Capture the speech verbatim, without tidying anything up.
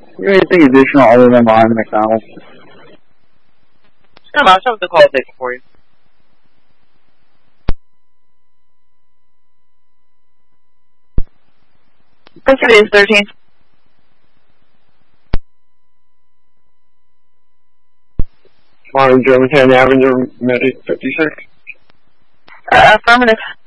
Anything additional other than behind McDonald's? Come on, something to call it for you. It is thirteen. On Germantown Avenue, Medic fifty-six. Uh, affirmative.